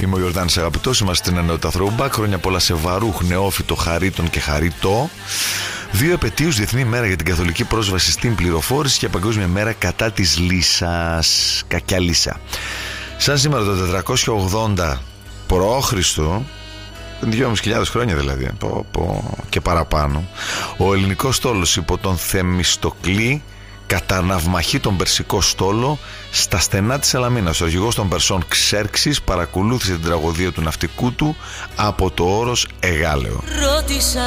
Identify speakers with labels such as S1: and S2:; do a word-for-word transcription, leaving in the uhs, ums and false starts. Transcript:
S1: Είμαι ο Ιορδάνης Αγαπητός, είμαστε στην ενότητα Throwback. Χρόνια πολλά σε Βαρούχ, Νεόφυτο, Χαρίτων και Χαρίτο. Δύο επετείους, Διεθνή μέρα για την καθολική πρόσβαση στην πληροφόρηση και Παγκόσμια μέρα κατά της λύσας. Κακιά λύσα. Σαν σήμερα το τετρακόσια ογδόντα π.Χ., δυόμισι χιλιάδες χρόνια δηλαδή, πω, πω, και παραπάνω, ο ελληνικός στόλος υπό τον Θεμιστοκλή κατά ναυμαχή τον Περσικό στόλο στα στενά της Σαλαμίνας. Ο αρχηγός των Περσών Ξέρξης παρακολούθησε την τραγωδία του ναυτικού του από το όρος Εγάλεο.